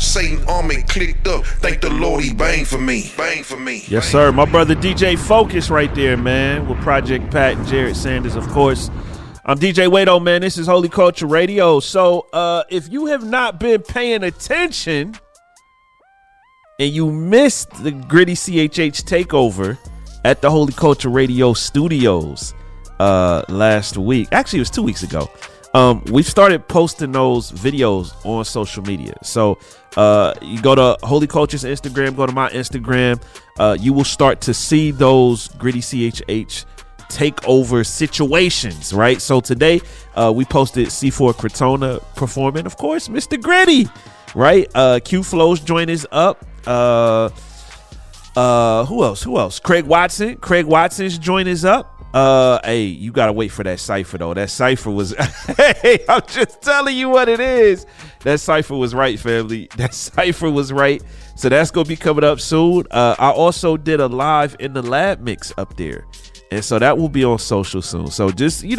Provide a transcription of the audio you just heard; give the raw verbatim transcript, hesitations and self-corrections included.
Satan army clicked up. Thank the Lord he bang for me. Bang for me. Yes, sir. My brother D J Focus right there, man, with Project Pat and Jared Sanders, of course. I'm D J Wado, man. This is Holy Culture Radio. So uh, if you have not been paying attention and you missed the Gritty C H H takeover at the Holy Culture Radio studios uh, last week, actually it was two weeks ago, um, we've started posting those videos on social media. So uh, you go to Holy Culture's Instagram, go to my Instagram. Uh, you will start to see those Gritty C H H takeover situations, right? So today uh we posted C four Crotona performing, of course, Mister Gritty, right? uh Q Flows joined us up. uh uh who else who else Craig Watson Craig Watson's joined us up. Uh hey, you gotta wait for that cipher though. That cipher was hey, I'm just telling you what it is. That cipher was right, family. That cipher was right. So that's gonna be coming up soon. uh I also did a live in the lab mix up there, and so that will be on social soon. So just, you